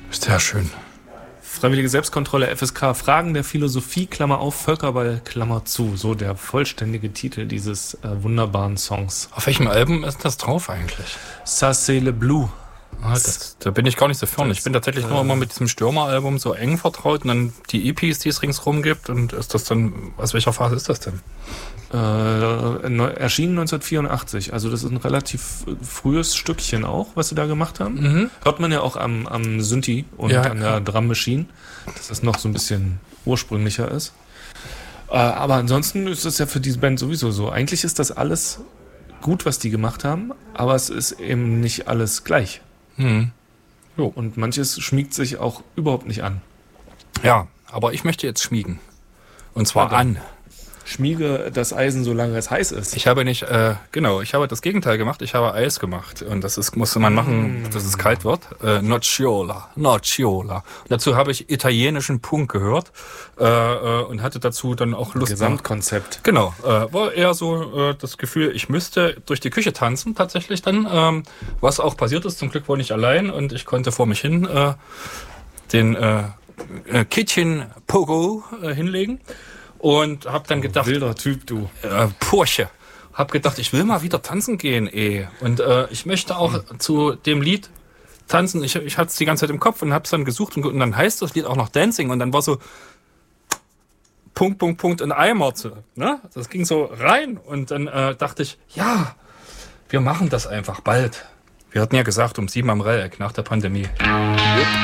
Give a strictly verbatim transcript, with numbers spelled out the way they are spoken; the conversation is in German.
Sehr schön. Freiwillige Selbstkontrolle, F S K, Fragen der Philosophie, Klammer auf, Völkerball, Klammer zu. So der vollständige Titel dieses äh, wunderbaren Songs. Auf welchem Album ist das drauf eigentlich? Ça c'est le Blue. Ah, das, da bin ich gar nicht so fern. Ich bin tatsächlich nur immer mit diesem Stürmer-Album so eng vertraut und dann die E Ps, die es ringsrum gibt. Und ist das dann, aus welcher Phase ist das denn? Äh, neu, erschienen neunzehnhundertvierundachtzig. Also das ist ein relativ frühes Stückchen auch, was sie da gemacht haben. Mhm. Hört man ja auch am, am Synthi und Ja, an der ja. Drum Machine, dass das noch so ein bisschen ursprünglicher ist. Äh, aber ansonsten ist es ja für diese Band sowieso so. Eigentlich ist das alles gut, was die gemacht haben, aber es ist eben nicht alles gleich. Mhm. Jo. Und manches schmiegt sich auch überhaupt nicht an. Ja, aber ich möchte jetzt schmiegen. Und zwar Ja, an. Schmiege das Eisen, solange es heiß ist. Ich habe nicht, äh, genau, ich habe das Gegenteil gemacht. Ich habe Eis gemacht. Und das ist, musste man machen, dass es kalt wird. Äh, Nocciola. Nocciola. Und dazu habe ich italienischen Punk gehört. Äh, äh, und hatte dazu dann auch Lust. Gesamtkonzept. Genau. Äh, war eher so äh, das Gefühl, ich müsste durch die Küche tanzen, tatsächlich dann. Ähm, was auch passiert ist. Zum Glück war ich allein und ich konnte vor mich hin äh, den äh, äh, Kitchen Pogo äh, hinlegen. Und hab dann gedacht, Wilder Typ, du. äh, Porsche. Hab gedacht, ich will mal wieder tanzen gehen, eh. Und äh, ich möchte auch mhm. zu dem Lied tanzen. Ich, ich hatte es die ganze Zeit im Kopf und hab's dann gesucht und, und dann heißt das Lied auch noch Dancing und dann war so Punkt, Punkt, Punkt in Eimer. Ne? Das ging so rein und dann äh, dachte ich, ja, wir machen das einfach bald. Wir hatten ja gesagt, um sieben am Relleck nach der Pandemie.